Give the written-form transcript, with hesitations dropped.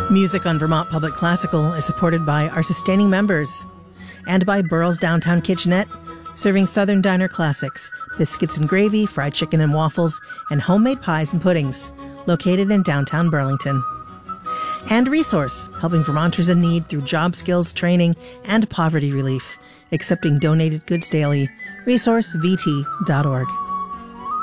Music on Vermont Public Classical is supported by our sustaining members and by Burrell's Downtown Kitchenette, serving Southern Diner classics, biscuits and gravy, fried chicken and waffles, and homemade pies and puddings, located in downtown Burlington. And Resource, helping Vermonters in need through job skills training and poverty relief, accepting donated goods daily. ResourceVT.org.